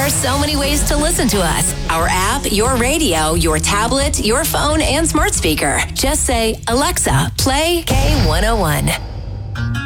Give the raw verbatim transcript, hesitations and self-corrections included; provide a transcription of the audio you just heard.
are so many ways to listen to us. Our app, your radio, your tablet, your phone, and smart speaker. Just say, Alexa, play K one oh one.